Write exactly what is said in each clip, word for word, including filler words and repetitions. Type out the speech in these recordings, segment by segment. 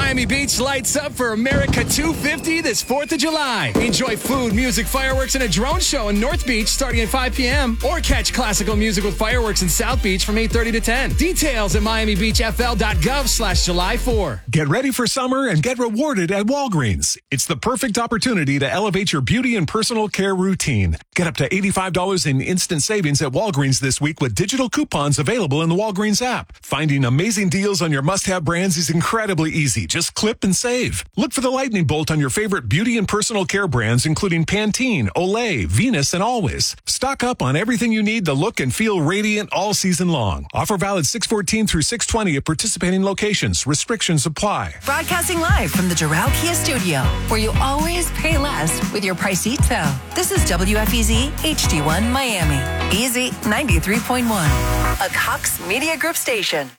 Miami Beach lights up for America two fifty this fourth of July. Enjoy food, music, fireworks, and a drone show in North Beach starting at five p.m. Or catch classical music with fireworks in South Beach from eight thirty to ten. Details at miami beach f l dot gov slash July four. Get ready for summer and get rewarded at Walgreens. It's the perfect opportunity to elevate your beauty and personal care routine. Get up to eighty-five dollars in instant savings at Walgreens this week with digital coupons available in the Walgreens app. Finding amazing deals on your must-have brands is incredibly easy. Just clip and save. Look for the lightning bolt on your favorite beauty and personal care brands, including Pantene, Olay, Venus, and Always. Stock up on everything you need to look and feel radiant all season long. Offer valid six fourteen through six twenty at participating locations. Restrictions apply. Broadcasting live from the Doral Kia Studio, where you always pay less with your Pricito. This is W F E Z H D one Miami. Easy ninety-three point one. A Cox Media Group station.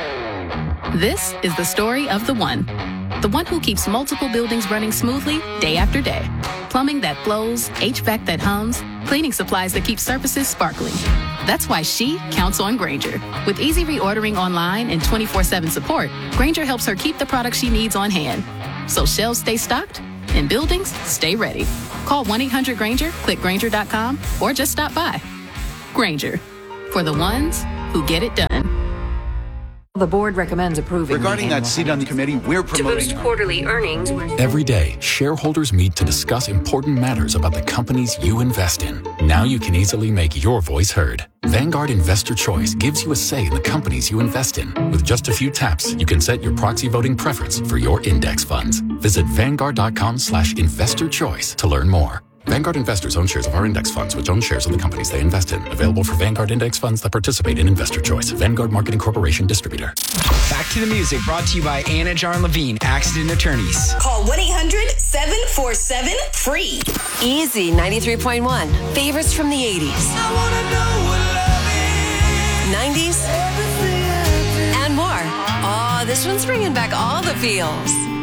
This is the story of the one. The one who keeps multiple buildings running smoothly day after day. Plumbing that flows, H V A C that hums, cleaning supplies that keep surfaces sparkling. That's why she counts on Grainger. With easy reordering online and twenty-four seven support, Grainger helps her keep the products she needs on hand. So shelves stay stocked and buildings stay ready. Call one eight hundred Grainger, click Grainger dot com, or just stop by. Grainger, for the ones who get it done. The board recommends approving. Regarding that seat on the committee, we're promoting. To boost quarterly earnings. Every day, shareholders meet to discuss important matters about the companies you invest in. Now you can easily make your voice heard. Vanguard Investor Choice gives you a say in the companies you invest in. With just a few taps, you can set your proxy voting preference for your index funds. Visit vanguard dot com slash investor choice to learn more. Vanguard investors own shares of our index funds, which own shares of the companies they invest in. Available for Vanguard index funds that participate in Investor Choice. Vanguard Marketing Corporation Distributor. Back to the music, brought to you by Anna John Levine, Accident Attorneys. Call one eight hundred seven four seven free. Easy ninety-three point one. Favorites from the eighties. I wanna know what love is. nineties. And more. Oh, this one's bringing back all the feels.